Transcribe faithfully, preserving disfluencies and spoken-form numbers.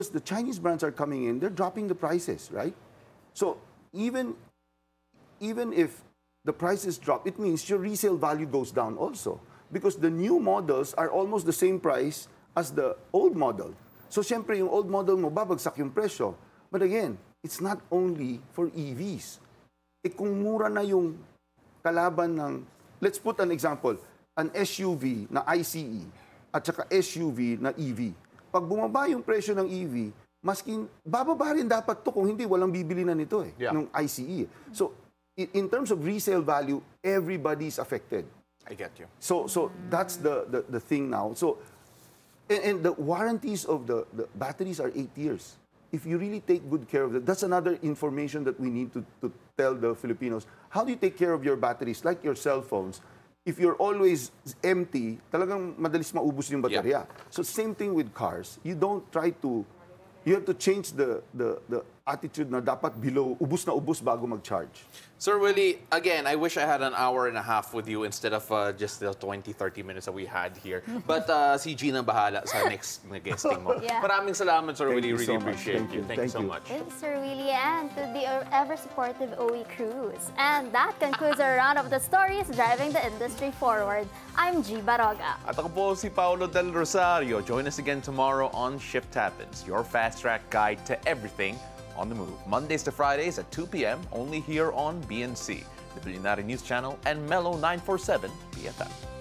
the Chinese brands are coming in, they're dropping the prices, right? So even, even if the prices drop, it means your resale value goes down also. Because the new models are almost the same price as the old model. So syempre, yung old model mo, babagsak yung presyo. But again, it's not only for E Vs. Eh kung mura na yung kalaban ng, let's put an example, an S U V na I C E at saka S U V na E V. Pag bumaba yung presyo ng E V, maskin, bababa rin dapat to kung hindi, walang bibili na nito eh, Yeah. ng I C E. So, in, in terms of resale value, everybody's affected. I get you. So, so that's the, the, the thing now. So, and, and the warranties of the, the batteries are eight years. If you really take good care of it, that's another information that we need to, to tell the Filipinos. How do you take care of your batteries? Like your cell phones. If you're always empty, talagang madalis maubos yung baterya. So same thing with cars. You don't try to, you have to change the, the, the attitude na dapat below, ubus na ubus bago mag-charge. Sir Willie, again, I wish I had an hour and a half with you instead of uh, just the twenty, thirty minutes that we had here. But uh, si Gina bahala sa next na guesting mo. Yeah. Maraming salamat, Sir Thank Willie. you Really so much. appreciate Thank you. you. Thank, you Thank so you. much. Thanks, Sir Willie, and to the ever-supportive O E crews. And that concludes our round of the stories driving the industry forward. I'm G. Baroga. At ako po si Paolo Del Rosario. Join us again tomorrow on Shift Happens, your fast-track guide to everything on the move. Mondays to Fridays at two p m only here on B N C, the Billionaire News Channel, and Mellow nine forty-seven B F M.